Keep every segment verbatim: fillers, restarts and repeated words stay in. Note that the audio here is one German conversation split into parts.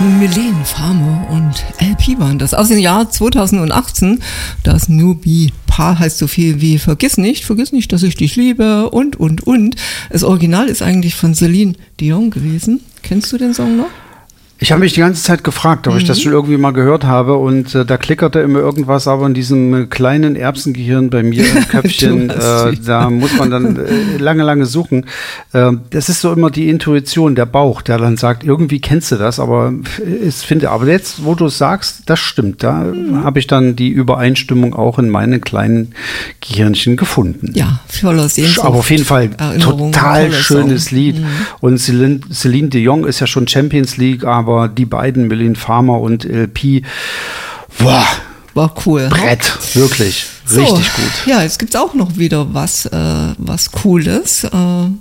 Mylène Farmer und L P waren das aus dem Jahr zweitausendachtzehn. Das Newbie Paar heißt so viel wie Vergiss nicht, vergiss nicht, dass ich dich liebe und, und, und. Das Original ist eigentlich von Celine Dion gewesen. Kennst du den Song noch? Ich habe mich die ganze Zeit gefragt, ob mhm. ich das schon irgendwie mal gehört habe und äh, da klickerte immer irgendwas, aber in diesem äh, kleinen Erbsengehirn bei mir im Köpfchen, äh, da muss man dann äh, lange, lange suchen. Äh, das ist so immer die Intuition, der Bauch, der dann sagt, irgendwie kennst du das, aber ich finde, aber jetzt, wo du es sagst, das stimmt, da mhm. habe ich dann die Übereinstimmung auch in meinen kleinen Gehirnchen gefunden. Ja, voller Sehnsucht. Aber auf jeden Fall total schönes Song. Lied mhm. und Celine, Celine Dion ist ja schon Champions League, aber Aber die beiden, Mylène Farmer und L P, boah, war cool. Brett, ne? Wirklich, so, richtig gut. Ja, jetzt gibt's auch noch wieder was, äh, was Cooles. Äh.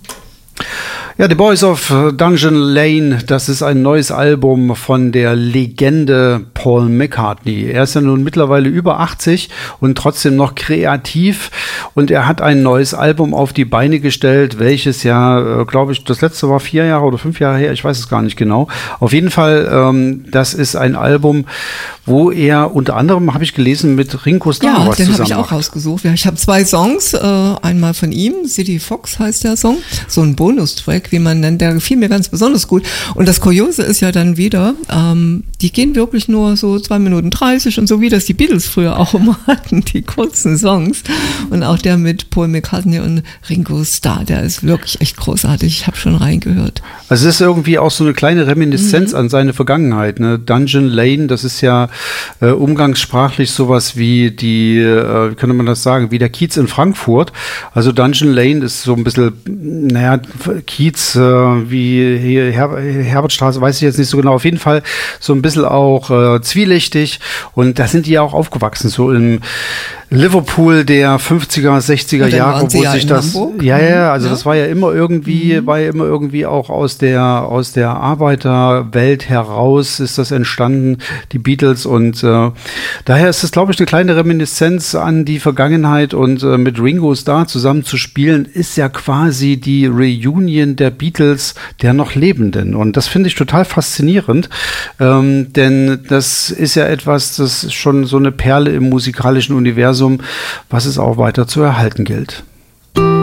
Ja, The Boys of Dungeon Lane, das ist ein neues Album von der Legende Paul McCartney. Er ist ja nun mittlerweile über achtzig und trotzdem noch kreativ und er hat ein neues Album auf die Beine gestellt, welches ja, äh, glaube ich, das letzte war vier Jahre oder fünf Jahre her, ich weiß es gar nicht genau. Auf jeden Fall, ähm, das ist ein Album, wo er unter anderem, habe ich gelesen, mit Ringo Starr ja, was den zusammen habe ich auch macht. rausgesucht. Ja, ich habe zwei Songs, äh, einmal von ihm, City Fox heißt der Song, so ein Bonustrack, wie man nennt, der gefiel mir ganz besonders gut. Und das Kuriose ist ja dann wieder, ähm, die gehen wirklich nur so zwei Minuten dreißig und so wie das die Beatles früher auch immer hatten, die kurzen Songs. Und auch der mit Paul McCartney und Ringo Starr, der ist wirklich echt großartig. Ich habe schon reingehört. Also es ist irgendwie auch so eine kleine Reminiszenz mhm. an seine Vergangenheit. Ne? Dungeon Lane, das ist ja äh, umgangssprachlich sowas wie die, äh, wie könnte man das sagen, wie der Kiez in Frankfurt. Also Dungeon Lane ist so ein bisschen, naja, Kiez äh, wie hier Her- Herbertstraße, weiß ich jetzt nicht so genau. Auf jeden Fall so ein bisschen auch äh, zwielichtig. Und da sind die ja auch aufgewachsen, so im Liverpool der fünfziger, sechziger Jahre, wo ja sich das, Hamburg. ja, ja, also ja. das war ja immer irgendwie, mhm. war ja immer irgendwie auch aus der, aus der Arbeiterwelt heraus ist das entstanden, die Beatles und äh, daher ist es, glaube ich, eine kleine Reminiszenz an die Vergangenheit und äh, mit Ringo Starr zusammen zu spielen, ist ja quasi die Reunion der Beatles der noch Lebenden und das finde ich total faszinierend, ähm, denn das ist ja etwas, das ist schon so eine Perle im musikalischen Universum, was es auch weiter zu erhalten gilt.